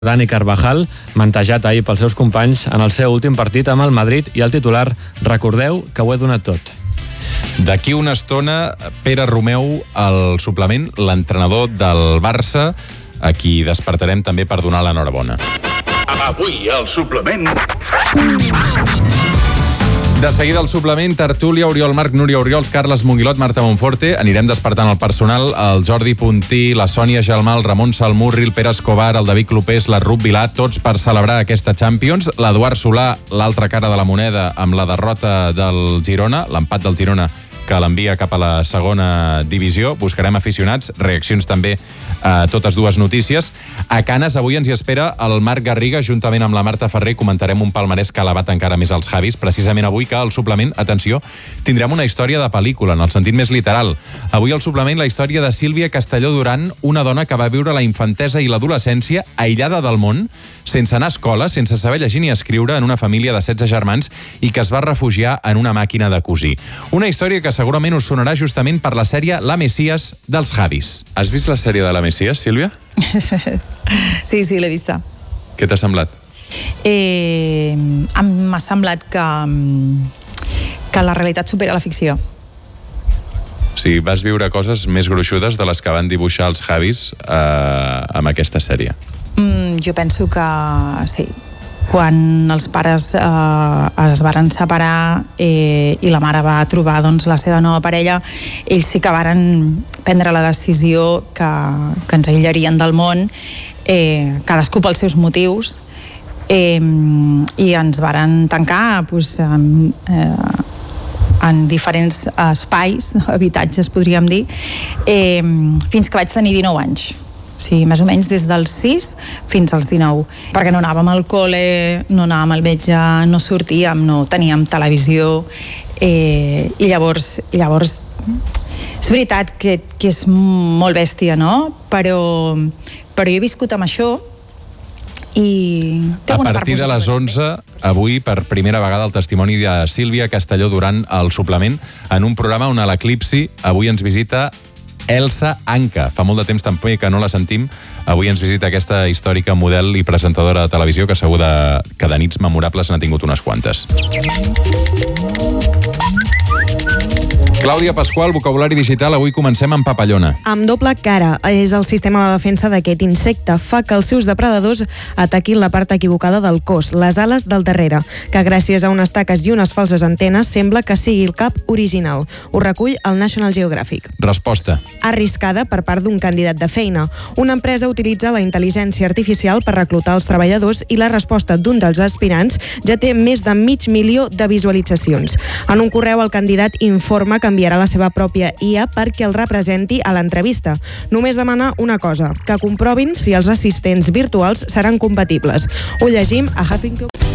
Dani Carvajal, mantejat ahir pels seus companys en el seu últim partit amb el Madrid, i el titular: recordeu que ho he donat tot. D'aquí una estona, Pere Romeu, al suplement, l'entrenador del Barça, a qui despertarem també per donar l'enhorabona. Avui, al suplement... De seguida al suplement, tertúlia, Oriol Marc, Núria Oriols, Carles Monguilot, Marta Monforte. Anirem despertant el personal, el Jordi Puntí, la Sònia Gelmà, el Ramon Salmurri, el Pere Escobar, el David Clopés, la Ruth Vilà, tots per celebrar aquesta Champions. L'Eduard Solà, l'altra cara de la moneda, amb la derrota del Girona, l'empat del Girona, que l'envia cap a la segona divisió. Buscarem aficionats, reaccions també a totes dues notícies. A Canes avui ens hi espera el Marc Garriga, juntament amb la Marta Ferrer. Comentarem un palmarès que ha elevat encara més els Javis. Precisament avui, que al suplement, atenció, tindrem una història de pel·lícula, en el sentit més literal. Avui al suplement, la història de Sílvia Castelló Duran, una dona que va viure la infantesa i l'adolescència aïllada del món, sense anar a escola, sense saber llegir ni escriure, en una família de 16 germans, i que es va refugiar en una màquina de cosir. Una història que segurament us sonarà justament per la sèrie La Messias dels Javis. Has vist la sèrie de La Messias, Sílvia? Sí, l'he vista. Què t'ha semblat? M'ha semblat que la realitat supera la ficció. O sigui, vas viure coses més gruixudes de les que van dibuixar els Javis amb aquesta sèrie. Jo penso que sí. Quan els pares es varen separar i la mare va trobar la seva nova parella, ells sí que varen prendre la decisió que ens aïllarien del món, cadascú pels seus motius, i ens varen tancar en diferents espais, habitatges podríem dir, fins que vaig tenir 19 anys. Sí, més o menys des dels 6 fins als 19, perquè no anàvem al col·le, no anàvem al metge, no sortíem, no teníem televisió, i llavors és veritat que és molt bèstia, no? Però jo he viscut amb això i... A partir de les 11, avui, per primera vegada, el testimoni de Sílvia Castelló Duran al suplement, en un programa on a l'Eclipsi avui ens visita Elsa Anca. Fa molt de temps també que no la sentim. Avui ens visita aquesta històrica model i presentadora de televisió que segur que de nits memorables n'ha tingut unes quantes. Clàudia Pasqual, vocabulari digital. Avui comencem amb papallona. Amb doble cara. És el sistema de defensa d'aquest insecte. Fa que els seus depredadors ataquin la part equivocada del cos, les ales del darrere, que gràcies a unes taques i unes falses antenes sembla que sigui el cap original. Ho recull el National Geographic. Resposta. Arriscada per part d'un candidat de feina. Una empresa utilitza la intel·ligència artificial per reclutar els treballadors i la resposta d'un dels aspirants ja té més de 500.000 de visualitzacions. En un correu, el candidat informa que enviarà la seva pròpia IA perquè el representi a l'entrevista. Només demana una cosa, que comprovin si els assistents virtuals seran compatibles. Ho llegim a Huffington.